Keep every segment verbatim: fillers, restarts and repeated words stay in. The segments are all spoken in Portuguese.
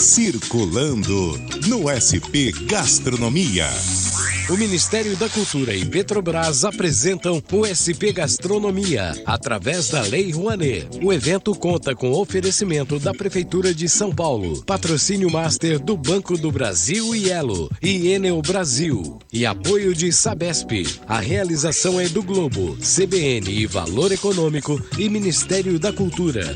Circulando no S P Gastronomia. O Ministério da Cultura e Petrobras apresentam o S P Gastronomia, através da Lei Rouanet. O evento conta com oferecimento da Prefeitura de São Paulo, patrocínio master do Banco do Brasil e Elo e Enel Brasil, e apoio de Sabesp. A realização é do Globo, C B N e Valor Econômico e Ministério da Cultura.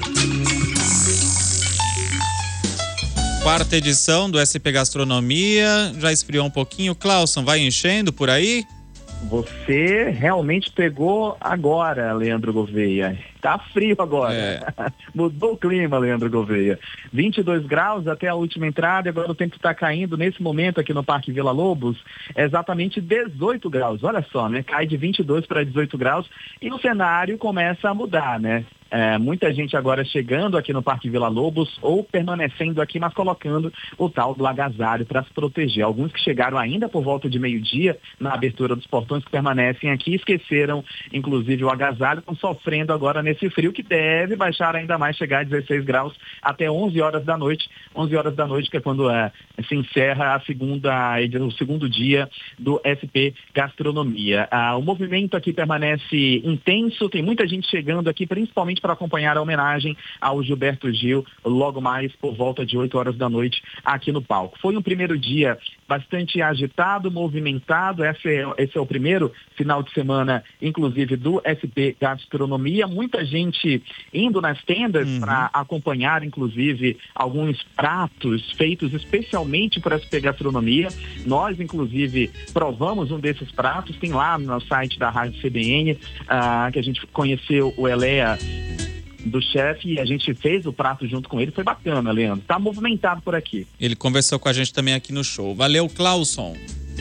Quarta edição do S P Gastronomia, já esfriou um pouquinho. Clauson, vai enchendo por aí? Você realmente pegou agora, Leandro Gouveia. Tá frio agora. É. Mudou o clima, Leandro Gouveia. vinte e dois graus até a última entrada, agora o tempo está caindo nesse momento aqui no Parque Vila Lobos, é exatamente dezoito graus. Olha só, né? Cai de vinte e dois para dezoito graus e o cenário começa a mudar, né? É, muita gente agora chegando aqui no Parque Vila Lobos ou permanecendo aqui, mas colocando o tal do agasalho para se proteger. Alguns que chegaram ainda por volta de meio-dia na abertura dos portões que permanecem aqui, esqueceram inclusive o agasalho, estão sofrendo agora nesse frio que deve baixar ainda mais, chegar a dezesseis graus até onze horas da noite. onze horas da noite que é quando é, se encerra a segunda, o segundo dia do S P Gastronomia. Ah, o movimento aqui permanece intenso, tem muita gente chegando aqui, principalmente para acompanhar a homenagem ao Gilberto Gil, logo mais por volta de oito horas da noite aqui no palco. Foi um primeiro dia bastante agitado, movimentado. Esse é, esse é o primeiro final de semana, inclusive, do S P Gastronomia. Muita gente indo nas tendas uhum. para acompanhar, inclusive, alguns pratos feitos especialmente para S P Gastronomia. Nós, inclusive, provamos um desses pratos. Tem lá no site da Rádio C B N, uh, que a gente conheceu o Elea do chefe e a gente fez o prato junto com ele. Foi bacana, Leandro. Tá movimentado por aqui. Ele conversou com a gente também aqui no show. Valeu, Clauson.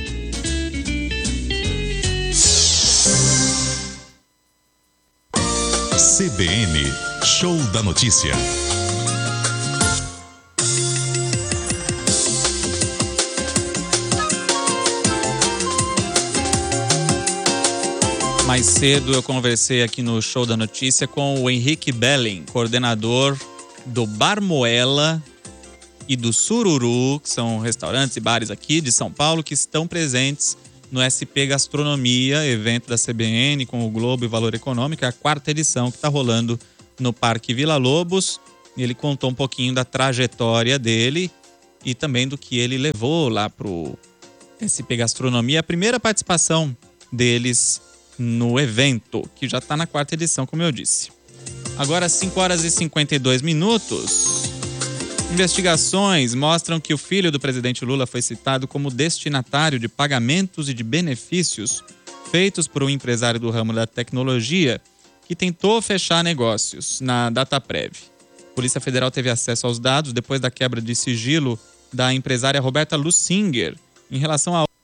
C B N Show da Notícia. Mais cedo eu conversei aqui no Show da Notícia com o Henrique Belling, coordenador do Bar Moela e do Sururu, que são restaurantes e bares aqui de São Paulo que estão presentes no S P Gastronomia, evento da C B N com o Globo e Valor Econômico, é a quarta edição que está rolando no Parque Vila Lobos. Ele contou um pouquinho da trajetória dele e também do que ele levou lá pro S P Gastronomia. A primeira participação deles no evento, que já está na quarta edição, como eu disse. Agora, cinco horas e cinquenta e dois minutos. Investigações mostram que o filho do presidente Lula foi citado como destinatário de pagamentos e de benefícios feitos por um empresário do ramo da tecnologia que tentou fechar negócios na Dataprev. A Polícia Federal teve acesso aos dados depois da quebra de sigilo da empresária Roberta Lussinger em relação a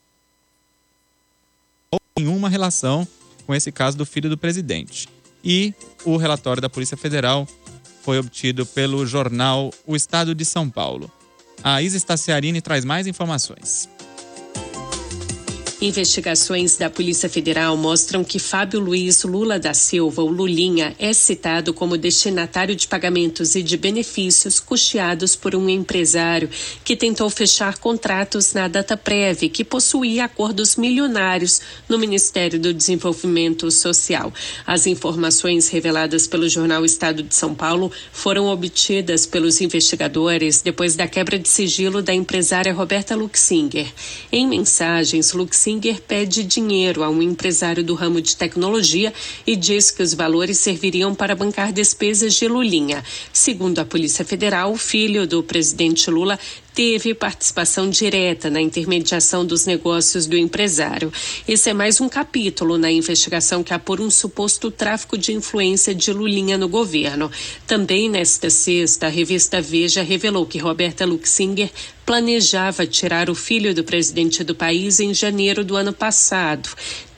nenhuma relação com esse caso do filho do presidente. E o relatório da Polícia Federal foi obtido pelo jornal O Estado de São Paulo. A Isa Staciarini traz mais informações. Investigações da Polícia Federal mostram que Fábio Luiz Lula da Silva, o Lulinha, é citado como destinatário de pagamentos e de benefícios custeados por um empresário que tentou fechar contratos na Dataprev, que possuía acordos milionários no Ministério do Desenvolvimento Social. As informações reveladas pelo jornal Estado de São Paulo foram obtidas pelos investigadores depois da quebra de sigilo da empresária Roberta Luxinger. Em mensagens, Luxinger Singer pede dinheiro a um empresário do ramo de tecnologia e diz que os valores serviriam para bancar despesas de Lulinha. Segundo a Polícia Federal, o filho do presidente Lula teve participação direta na intermediação dos negócios do empresário. Esse é mais um capítulo na investigação que apura um suposto tráfico de influência de Lulinha no governo. Também nesta sexta, a revista Veja revelou que Roberta Luxinger planejava tirar o filho do presidente do país em janeiro do ano passado.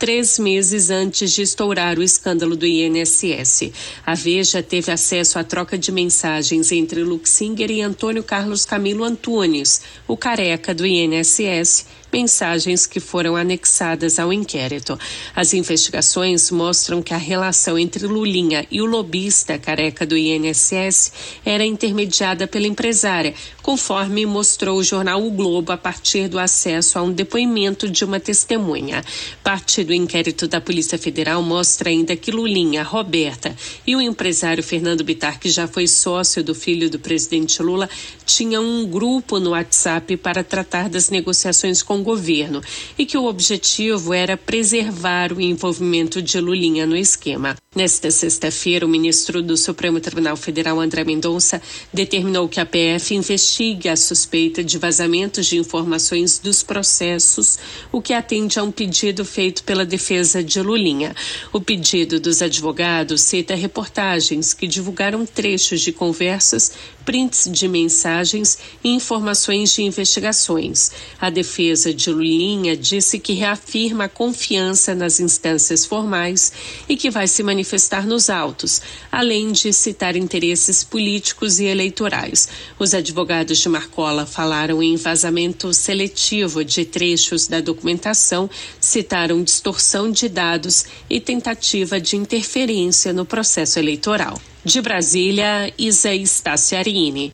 três meses antes de estourar o escândalo do I N S S. A Veja teve acesso à troca de mensagens entre Luxinger e Antônio Carlos Camilo Antunes, o careca do I N S S, mensagens que foram anexadas ao inquérito. As investigações mostram que a relação entre Lulinha e o lobista careca do I N S S era intermediada pela empresária, conforme mostrou o jornal O Globo a partir do acesso a um depoimento de uma testemunha. Parte do inquérito da Polícia Federal mostra ainda que Lulinha, Roberta e o empresário Fernando Bittar, que já foi sócio do filho do presidente Lula, tinham um grupo no WhatsApp para tratar das negociações com o governo e que o objetivo era preservar o envolvimento de Lulinha no esquema. Nesta sexta-feira, o ministro do Supremo Tribunal Federal, André Mendonça, determinou que a P F investigue a suspeita de vazamentos de informações dos processos, o que atende a um pedido feito pela defesa de Lulinha. O pedido dos advogados cita reportagens que divulgaram trechos de conversas, prints de mensagens e informações de investigações. A defesa de Lulinha disse que reafirma a confiança nas instâncias formais e que vai se manifestar nos autos, além de citar interesses políticos e eleitorais. Os advogados de Marcola falaram em vazamento seletivo de trechos da documentação, citaram distorção de dados e tentativa de interferência no processo eleitoral. De Brasília, Isa Staciarini.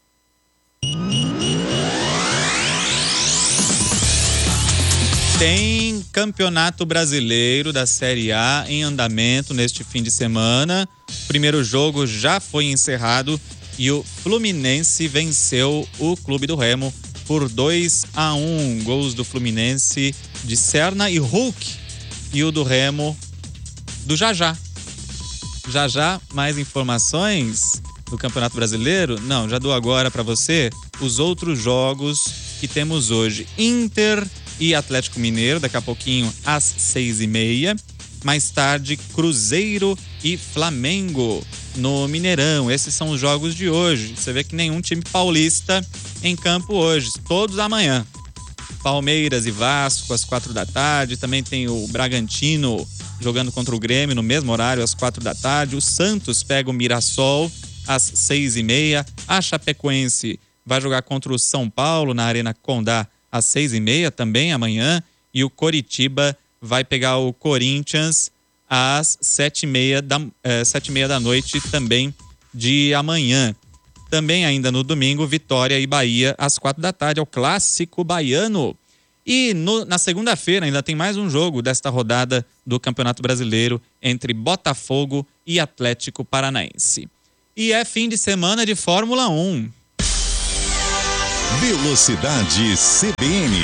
Tem Campeonato Brasileiro da Série A em andamento neste fim de semana. O primeiro jogo já foi encerrado e o Fluminense venceu o Clube do Remo por dois a um. Gols do Fluminense de Serna e Hulk e o do Remo do Jajá. Já já, mais informações do Campeonato Brasileiro? Não, já dou agora para você os outros jogos que temos hoje. Inter e Atlético Mineiro, daqui a pouquinho às seis e meia. Mais tarde, Cruzeiro e Flamengo no Mineirão. Esses são os jogos de hoje. Você vê que nenhum time paulista em campo hoje, todos amanhã. Palmeiras e Vasco às quatro da tarde. Também tem o Bragantino jogando contra o Grêmio no mesmo horário às quatro da tarde. O Santos pega o Mirassol às seis e meia. A Chapecoense vai jogar contra o São Paulo na Arena Condá às seis e meia também amanhã. E o Coritiba vai pegar o Corinthians às sete e meia da, eh, sete e meia da noite também de amanhã. Também ainda no domingo, Vitória e Bahia às quatro da tarde, é o clássico baiano. E no, na segunda-feira ainda tem mais um jogo desta rodada do Campeonato Brasileiro entre Botafogo e Atlético Paranaense. E é fim de semana de Fórmula um. Velocidade C B N.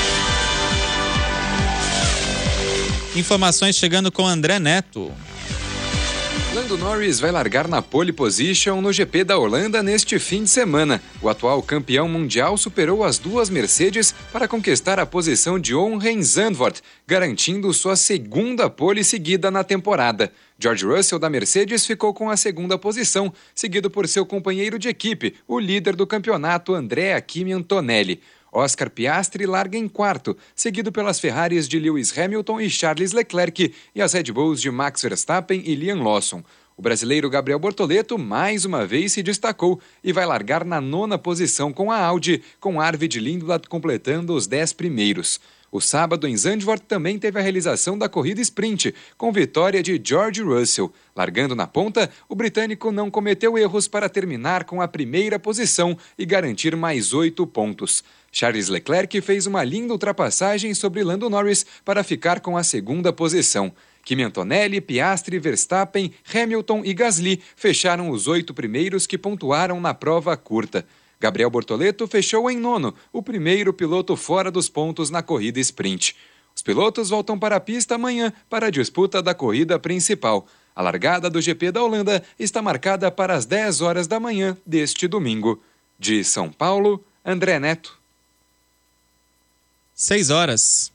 Informações chegando com André Neto. Lando Norris vai largar na pole position no G P da Holanda neste fim de semana. O atual campeão mundial superou as duas Mercedes para conquistar a posição de honra em Zandvoort, garantindo sua segunda pole seguida na temporada. George Russell da Mercedes ficou com a segunda posição, seguido por seu companheiro de equipe, o líder do campeonato, Andrea Kimi Antonelli. Oscar Piastri larga em quarto, seguido pelas Ferraris de Lewis Hamilton e Charles Leclerc e as Red Bulls de Max Verstappen e Liam Lawson. O brasileiro Gabriel Bortoleto mais uma vez se destacou e vai largar na nona posição com a Audi, com Arvid Lindblad completando os dez primeiros. O sábado em Zandvoort também teve a realização da corrida sprint, com vitória de George Russell. Largando na ponta, o britânico não cometeu erros para terminar com a primeira posição e garantir mais oito pontos. Charles Leclerc fez uma linda ultrapassagem sobre Lando Norris para ficar com a segunda posição. Kimi Antonelli, Piastri, Verstappen, Hamilton e Gasly fecharam os oito primeiros que pontuaram na prova curta. Gabriel Bortoleto fechou em nono, o primeiro piloto fora dos pontos na corrida sprint. Os pilotos voltam para a pista amanhã para a disputa da corrida principal. A largada do G P da Holanda está marcada para as dez horas da manhã deste domingo. De São Paulo, André Neto. seis horas.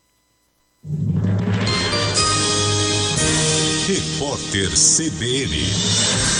Repórter C B N.